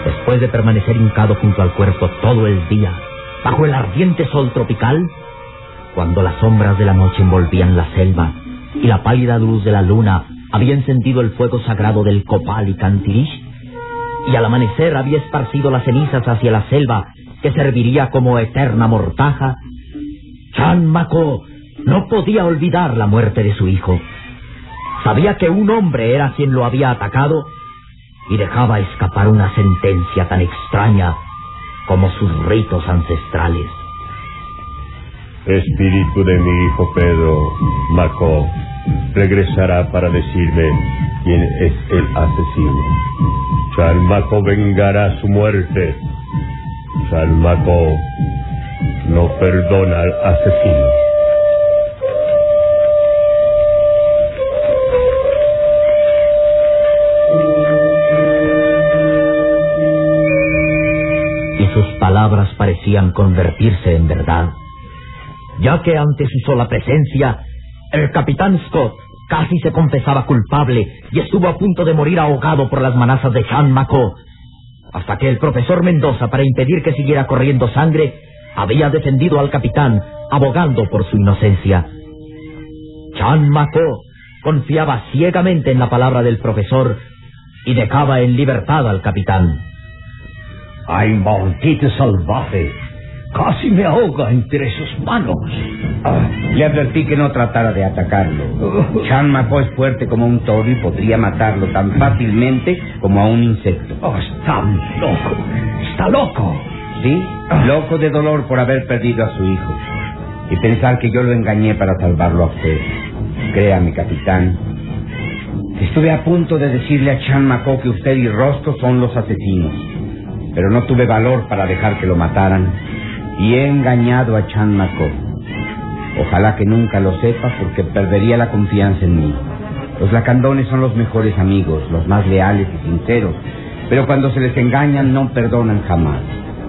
Después de permanecer hincado junto al cuerpo todo el día, bajo el ardiente sol tropical, cuando las sombras de la noche envolvían la selva y la pálida luz de la luna había encendido el fuego sagrado del copal y cantirish, y al amanecer había esparcido las cenizas hacia la selva que serviría como eterna mortaja, Chan Mako no podía olvidar la muerte de su hijo. Sabía que un hombre era quien lo había atacado y dejaba escapar una sentencia tan extraña como sus ritos ancestrales. Espíritu de mi hijo Pedro, Mako, regresará para decirme quién es el asesino. Chan Mako vengará su muerte. Chan Mako no perdona al asesino. Y sus palabras parecían convertirse en verdad, ya que ante su sola presencia, el capitán Scott casi se confesaba culpable y estuvo a punto de morir ahogado por las manazas de Chan Mako, hasta que el profesor Mendoza, para impedir que siguiera corriendo sangre, había defendido al capitán, abogando por su inocencia. Chan Mako confiaba ciegamente en la palabra del profesor y dejaba en libertad al capitán. ¡Ay, maldito salvaje! Casi me ahoga entre sus manos. Le advertí que no tratara de atacarlo. Chan Mako es fuerte como un toro y podría matarlo tan fácilmente como a un insecto. Está loco. Está loco. Sí, loco de dolor por haber perdido a su hijo. Y pensar que yo lo engañé para salvarlo a usted. Créame, capitán. Estuve a punto de decirle a Chan Mako que usted y Rosco son los asesinos. Pero no tuve valor para dejar que lo mataran. Y he engañado a Chan Mako. Ojalá que nunca lo sepa, porque perdería la confianza en mí. Los lacandones son los mejores amigos, los más leales y sinceros, pero cuando se les engañan no perdonan jamás.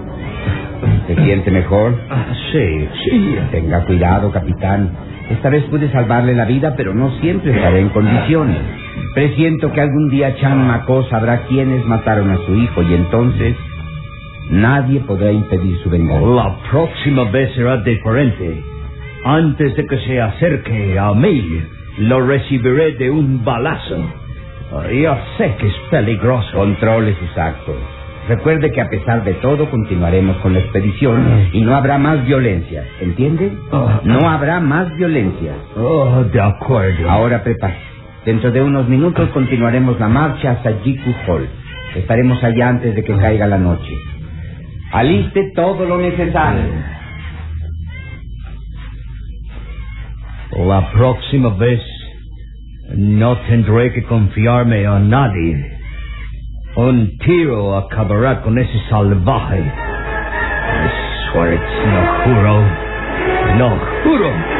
¿Se siente mejor? Sí. Tenga cuidado, capitán. Esta vez pude salvarle la vida, pero no siempre estaré en condiciones. Presiento que algún día Chan Mako sabrá quiénes mataron a su hijo, y entonces nadie podrá impedir su venganza. La próxima vez será diferente. Antes de que se acerque a mí, lo recibiré de un balazo. Ya sé que es peligroso. Controle sus actos. Recuerde que a pesar de todo continuaremos con la expedición y no habrá más violencia. ¿Entiende? No habrá más violencia. De acuerdo. Ahora prepárese. Dentro de unos minutos continuaremos la marcha hasta Jiku Hall. Estaremos allá antes de que caiga la noche. Aliste todo lo necesario. La próxima vez no tendré que confiarme a nadie. Un tiro acabará con ese salvaje. Schwartz, no juro.